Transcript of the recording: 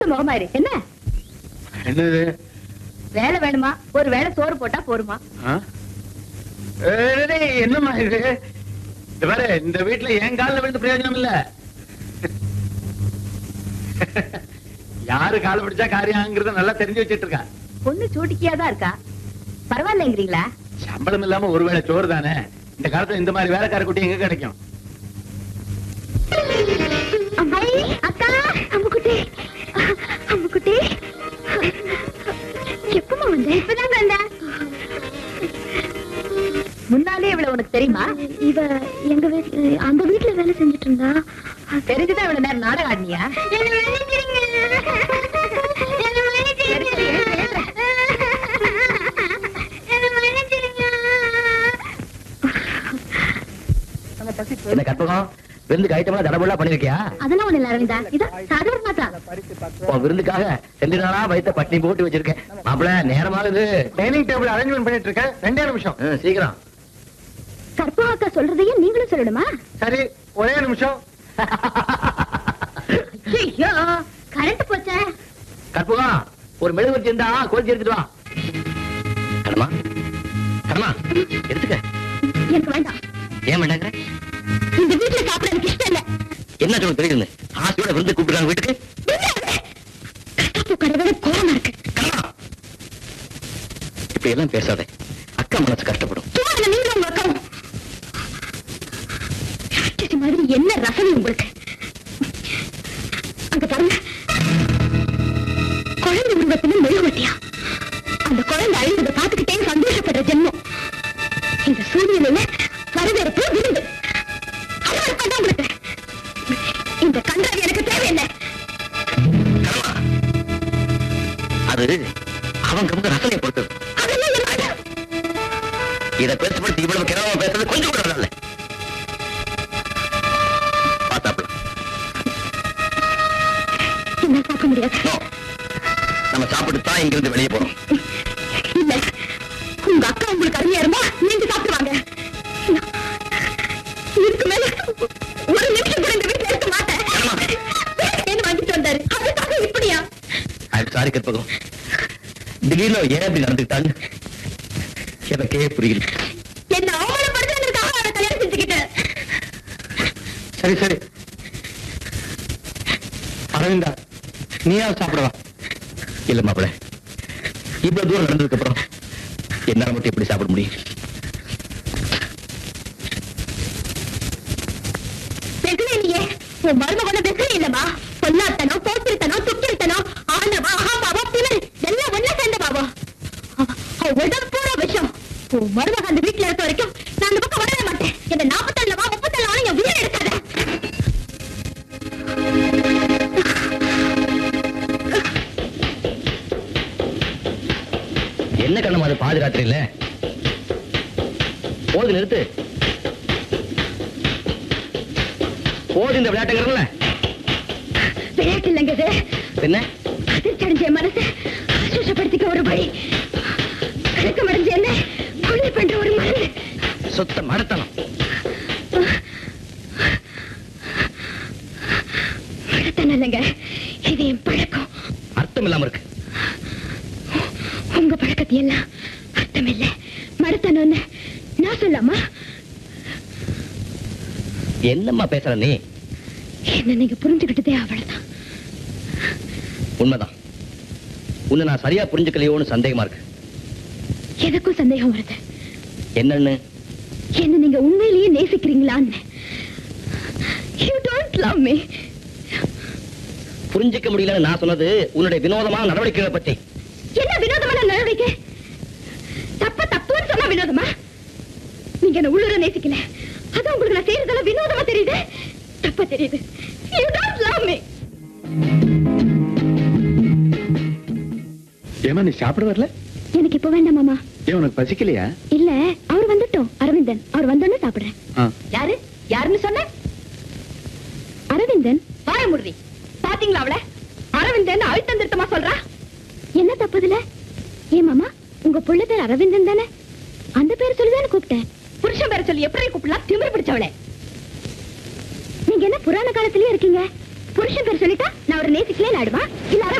முகமாரி என்ன என்னது? வேலை வேணுமா? ஒரு வேளை சோறு போட்டா போருமா? என்னம்மா இது? வேற இந்த வீட்டுல என் காலில் விழுந்து பிரயோஜனம் இல்ல. யாரு கால பிடிச்சா காரியாங்கிறத நல்லா தெரிஞ்சு வச்சிட்டு இருக்கா. பொண்ணு சூட்டிக்கியாதான் இருக்கா, பரவாயில்லைங்கிறீங்களா? சம்பளம் இல்லாம ஒருவேளை சோறு தானே. இந்த காலத்துல இந்த மாதிரி வேலைக்கார குட்டி எங்க கிடைக்கும்? அக்கா, அம்முக்குட்டி, அம்முக்குட்டி, எப்பமா வந்த? இப்பதான் வந்தேன். முன்னாலே இவ்வளவு உனக்கு தெரியுமா? இவ எங்க வீட்டுல, அந்த வீட்டுல வேலை செஞ்சுட்டு இருந்தா. தெரிஞ்சுதான் இவ்வளவு நேரம் நாடகம் ஆடினியா? என்ன கற்பகம், விருந்துக்கு ஐட்டம்லாம் தடபுடலா பண்ணிருக்கியா? அதெல்லாம் ஒண்ணு இல்ல அரவிந்தா, இதான் சாதாரணமா தான். உன் விருந்துக்காக 2 நாளா வயித்த பட்டினி போட்டு வச்சிருக்கேன். மாப்பிள்ள நேரமாகுது. டைனிங் டேபிள் அரேஞ்ச்மெண்ட் பண்ணிட்டு இருக்கேன். 2 நிமிஷம். சீக்கிரம். கற்பகம் அக்கா சொல்றதையும் நீங்களும் சொல்லணுமா? சரி, ஒரே நிமிஷம். ஐயோ, கரண்ட் போச்சே. கற்பகம், ஒரு மெழுகு இருந்தா கோச்சி எடுத்துட்டு வா. கடமா கடமா எடுத்துக்க. எனக்கு வேண்டாம். ஏன் வேண்டாங்க? இந்த வீட்டுல சாப்பிட எனக்கு இஷ்டம் இல்ல. என்ன சொல்ல தெரியுது? ஆசையோட விருந்து கூப்பிடுறாங்க வீட்டுக்கு. கடவுளே கோரமா இருக்கு. இப்ப எல்லாம் பேசாத, அக்கா மனசு கஷ்டப்படும். நீங்களும் உங்க அக்காவும் மாதிரி என்ன ரசனை உங்களுக்கு? அங்க பாருங்க, குழந்தை உருவத்திலும் மெழுகுவட்டியா. அந்த குழந்தை அழிவதை பார்த்துக்கிட்டே சந்தோஷப்படுற ஜென்மம். இந்த சூழ்நிலையில வரவேற்பு விருந்து உங்களுக்கு. இந்த கண்டாவி எனக்கு தேவையில்லை. அது அவங்க ரசனையை பொறுத்தது. இதை பேசப்படுத்தி இவ்வளவு கிரமமா பேசுறது கொஞ்சம் கூட நல்ல. என்ன சாப்பிட முடியாது. நம்ம சாப்பிட்டு தான் இங்கிருந்து வெளியே போறோம். இல்ல, உங்க அக்கா உங்களுக்கு அருமையா இருந்தா நீங்க சாப்பிடுவாங்க. இதுக்கு மேல ஒரு நிமிஷம் கூட இந்த வீட்டுல இருக்க மாட்டேன். என்ன வாங்கிட்டு வந்தாரு, அதுக்காக இப்படியா? சாரி கற்பகம், திடீர்னு ஏன் இப்படி நடந்துக்கிட்டான்னு எனக்கே புரியல. என்ன அவமானப்படுத்துறதுக்காக அவரை கல்யாணம் செஞ்சுக்கிட்டேன். சரி சரி அரவிந்தா, நீயா சாப்பிடவா? இல்ல மாப்பிள்ள, இவ்வளவு தூரம் நடந்ததுக்கு அப்புறம் என்னால மட்டும் எப்படி சாப்பிட முடியும்? வெகுனே இல்லையே, உன் மருமகன வெகுனே இல்லமா. பொல்லாத்தனம், போத்திருத்தனம், துக்கிருத்தனம், ஆணவா, அகாபாவம், திமிர் எல்லாம் ஒண்ணா சேர்ந்த பாவம். உடம்பு பூரா விஷம். உன் மருமக அந்த வீட்டுல இருக்க வரைக்கும் நான் அந்த பக்கம் வரவே மாட்டேன். என்ன 47 வா 37 என் உயிரை எடுக்காத. என்ன கண்ணமா அது பாதி ராத்திரி இல்ல? போது நிறுத்து. போது இந்த விளையாட்டுங்கிறல. விளையாட்டு இல்லைங்க இது. என்ன? அதிர்ச்சடைஞ்ச மனசை ஆசுவாசப்படுத்திக்க ஒரு வழி. கலக்கமடைஞ்ச என்ன கொலை பண்ற ஒரு மருந்து. சுத்த மடத்தனம். மடத்தனம் இல்லைங்க, இது என் பழக்கம். அர்த்தம் இல்லாம இருக்கு. உங்க பழக்கத்தையெல்லாம் அர்த்தம் இல்ல, மடத்தனம்னு நான் சொல்லாமா? என்னம்மா பேசுற நீ? என்ன நீங்க புரிஞ்சுக்கிட்டதே அவ்வளவுதான். உண்மைதான். உன்னை நான் சரியா புரிஞ்சுக்கலையோன்னு சந்தேகமா இருக்கு. எனக்கும் சந்தேகம் வருது. என்னன்னு? என்ன நீங்க உண்மையிலேயே நேசிக்கிறீங்களான்னு. You don't love me. புரிஞ்சிக்க முடியலன்னு நான் சொன்னது உன்னுடைய வினோதமான நடவடிக்கைகளை பற்றி. என்ன வினோதமான நடவடிக்கை? தப்பு தப்புன்னு சொன்னா வினோதமா? நீங்க என்ன உள்ளூர நேசிக்கல, அது உங்களுக்கு நான் செய்யறதெல்லாம் வினோதமா தெரியுது, தப்பா தெரியுது. You don't love me. ஏமா நீ சாப்பிட வரல? எனக்கு இப்ப வேண்டாம் மாமா. ஏன் உனக்கு பசிக்கலையா? இல்ல, அவர் வந்துட்டோம். அரவிந்தன் அவர் வந்தோன்னு சாப்பிடுறேன். யாரு யாருன்னு சொன்ன? அரவிந்தன். வாய முடி. பாத்தீங்களா அவளை? அரவிந்தன் அழுத்தம் திருத்தமா சொல்றா. என்ன தப்புதுல? ஏன் மாமா, உங்க புள்ள பேர் அரவிந்தன் தானே? அந்த பேர் சொல்லிதானே கூப்பிட்டேன். புருஷன் பேரை சொல்லி எப்படி கூப்பிடலாம்? திமிரு பிடிச்சவளே. நீங்க என்ன புராண காலத்திலேயே இருக்கீங்க? புருஷன் பேர் சொல்லிட்டா நான் ஒரு நேசிக்கலே ஆடுவா இல்ல